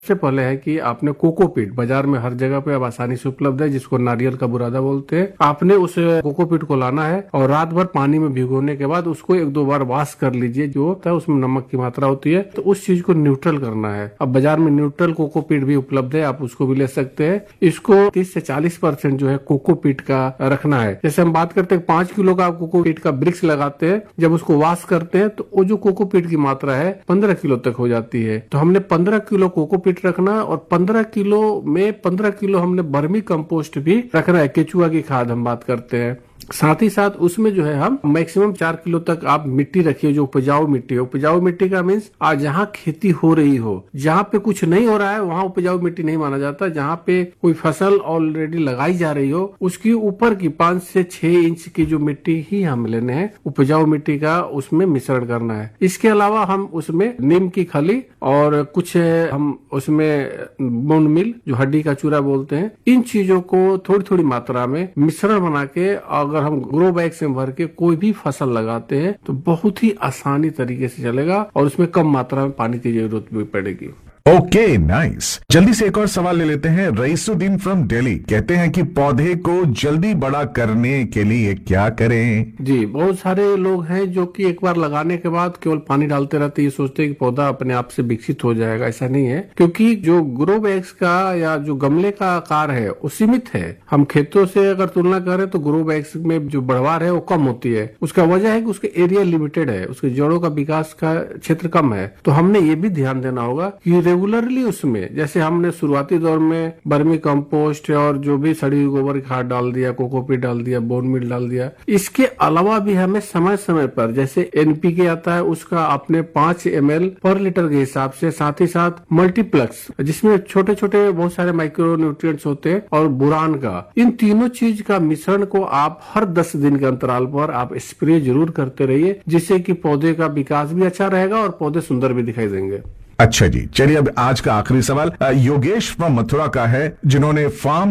सबसे पहले है कि आपने कोकोपीट बाजार में हर जगह पे अब आसानी से उपलब्ध है, जिसको नारियल का बुरादा बोलते हैं। आपने उस कोकोपीट को लाना है और रात भर पानी में भिगोने के बाद उसको 1-2 बार वॉश कर लीजिए। जो होता है उसमें नमक की मात्रा होती है, तो उस चीज को न्यूट्रल करना है। अब बाजार में न्यूट्रल कोकोपीट भी उपलब्ध है, आप उसको भी ले सकते हैं। इसको 30 से 40% जो है कोकोपीट का रखना है। जैसे हम बात करते हैं 5 किलो का आप कोकोपीट का ब्रिक्स लगाते हैं, जब उसको वॉश करते हैं तो वो जो कोकोपीट की मात्रा है 15 किलो तक हो जाती है। तो हमने 15 किलो कोकोपीट रखना है और 15 किलो में 15 किलो हमने वर्मी कंपोस्ट भी रखना है। केचुआ की खाद हम बात करते हैं। साथ ही साथ उसमें जो है हम मैक्सिमम 4 किलो तक आप मिट्टी रखिए, जो उपजाऊ मिट्टी है। उपजाऊ मिट्टी का मीन्स आज जहाँ खेती हो रही हो, जहाँ पे कुछ नहीं हो रहा है वहाँ उपजाऊ मिट्टी नहीं माना जाता। जहाँ पे कोई फसल ऑलरेडी लगाई जा रही हो उसकी ऊपर की 5 से 6 इंच की जो मिट्टी ही हम लेने हैं, उपजाऊ मिट्टी का उसमें मिश्रण करना है। इसके अलावा हम उसमें नीम की खली और कुछ हम उसमें बोन मिल, जो हड्डी का चूरा बोलते हैं, इन चीजों को थोड़ी थोड़ी मात्रा में मिश्रण बना के अगर हम ग्रो बैग से भर के कोई भी फसल लगाते हैं तो बहुत ही आसानी तरीके से चलेगा और उसमें कम मात्रा में पानी की जरूरत भी पड़ेगी। Okay, nice. जल्दी से एक और सवाल ले लेते हैं। रईसुद्दीन फ्रॉम दिल्ली कहते हैं कि पौधे को जल्दी बड़ा करने के लिए क्या करें? जी, बहुत सारे लोग हैं जो कि एक बार लगाने के बाद केवल पानी डालते रहते, ये सोचते हैं कि पौधा अपने आप से विकसित हो जाएगा। ऐसा नहीं है, क्योंकि जो ग्रो बैग्स का या जो गमले का आकार है वो सीमित है। हम खेतों से अगर तुलना करें तो ग्रो बैग्स में जो बढ़वार है वो कम होती है। उसका वजह है कि उसके एरिया लिमिटेड है, उसके जड़ों का विकास का क्षेत्र कम है। तो हमने ये भी ध्यान देना होगा कि रेगुलरली उसमें, जैसे हमने शुरुआती दौर में वर्मी कंपोस्ट और जो भी सड़ी हुई गोबर खाद डाल दिया, कोकोपीट डाल दिया, बोन मील डाल दिया। इसके अलावा भी हमें समय समय पर, जैसे एनपीके आता है उसका आपने 5 ml पर लीटर के हिसाब से, साथ ही साथ मल्टीप्लेक्स जिसमें छोटे छोटे बहुत सारे माइक्रो न्यूट्रिएंट्स होते हैं, और बोरान का, इन तीनों चीज का मिश्रण को आप हर 10 दिन के अंतराल पर आप स्प्रे जरूर करते रहिए, जिससे कि पौधे का विकास भी अच्छा रहेगा और पौधे सुंदर भी दिखाई देंगे। अच्छा जी, चलिए अब आज का आखिरी सवाल योगेश फ्रॉम मथुरा का है, जिन्होंने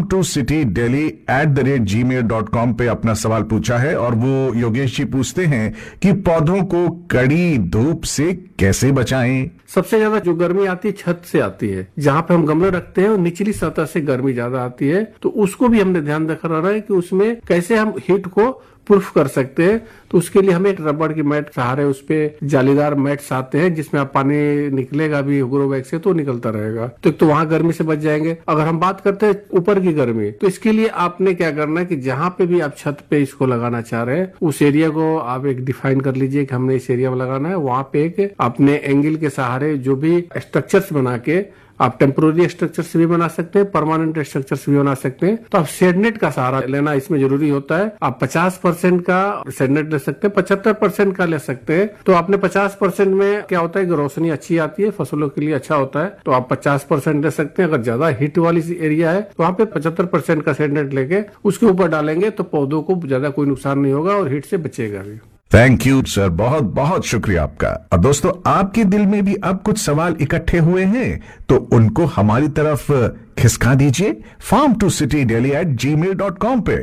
farm2citydelhi@gmail.com पे अपना सवाल पूछा है। और वो योगेश जी पूछते हैं कि पौधों को कड़ी धूप से कैसे बचाएं? सबसे ज्यादा जो गर्मी आती है छत से आती है, जहाँ पे हम गमले रखते हैं निचली सतह से गर्मी ज्यादा आती है। तो उसको भी हमने ध्यान रखना है कि उसमें कैसे हम हीट को प्रूफ कर सकते हैं। तो उसके लिए हमें एक रबड़ की मैट सहारे, उस पे जालीदार मैट्स आते हैं जिसमें आप पानी निकलेगा भी ग्रो बैग से तो निकलता रहेगा। तो वहां गर्मी से बच जाएंगे। अगर हम बात करते हैं ऊपर की गर्मी, तो इसके लिए आपने क्या करना है कि जहाँ पे भी आप छत पे इसको लगाना चाह रहे हैं उस एरिया को आप एक डिफाइन कर लीजिए कि हमने इस एरिया में लगाना है। वहां पे एक अपने एंगल के सहारे जो भी स्ट्रक्चर्स बना के, आप टेम्पोररी स्ट्रक्चर से भी बना सकते हैं, परमानेंट स्ट्रक्चर से भी बना सकते हैं। तो आप शेडनेट का सहारा लेना इसमें जरूरी होता है। आप 50% का शेडनेट ले सकते हैं, 75% का ले सकते हैं। तो आपने 50% में क्या होता है कि रोशनी अच्छी आती है, फसलों के लिए अच्छा होता है, तो आप 50% ले सकते हैं। अगर ज्यादा हिट वाली एरिया है तो वहाँ पे 75% का शेडनेट लेके उसके ऊपर डालेंगे तो पौधों को ज्यादा कोई नुकसान नहीं होगा और हिट से बचेगा भी। थैंक यू सर, बहुत बहुत शुक्रिया आपका। और दोस्तों, आपके दिल में भी अब कुछ सवाल इकट्ठे हुए हैं तो उनको हमारी तरफ खिसका दीजिए farm2citydelhi@gmail.com पे।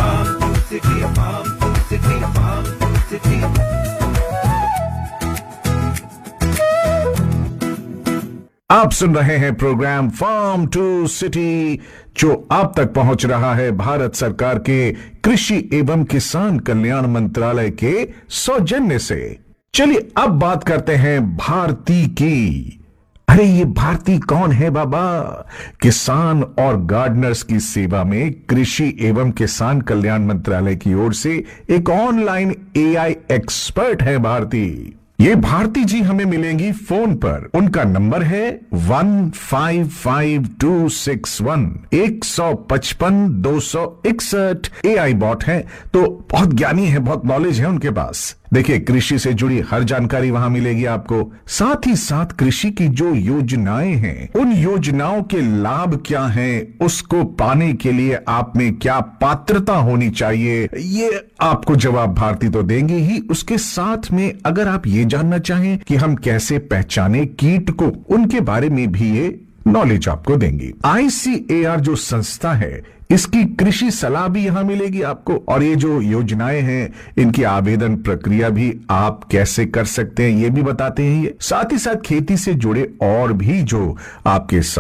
आप सुन रहे हैं प्रोग्राम फार्म टू सिटी, जो आप तक पहुंच रहा है भारत सरकार के कृषि एवं किसान कल्याण मंत्रालय के सौजन्य से। चलिए अब बात करते हैं भारती की। अरे ये भारती कौन है बाबा? किसान और गार्डनर्स की सेवा में कृषि एवं किसान कल्याण मंत्रालय की ओर से एक ऑनलाइन AI एक्सपर्ट है भारती। ये भारती जी हमें मिलेंगी फोन पर। उनका नंबर है 155261 155 AI बॉट है, तो बहुत ज्ञानी है, बहुत नॉलेज है उनके पास। देखिए, कृषि से जुड़ी हर जानकारी वहां मिलेगी आपको। साथ ही साथ कृषि की जो योजनाएं हैं, उन योजनाओं के लाभ क्या हैं, उसको पाने के लिए आप में क्या पात्रता होनी चाहिए, ये आपको जवाब भारती तो देंगे ही। उसके साथ में अगर आप ये जानना चाहें कि हम कैसे पहचाने कीट को, उनके बारे में भी ये नॉलेज आपको देंगी। ICAR जो संस्था है, इसकी कृषि सलाह भी यहां मिलेगी आपको, और ये जो योजनाएं हैं इनकी आवेदन प्रक्रिया भी आप कैसे कर सकते हैं ये भी बताते हैं ये। साथ ही साथ खेती से जुड़े और भी जो आपके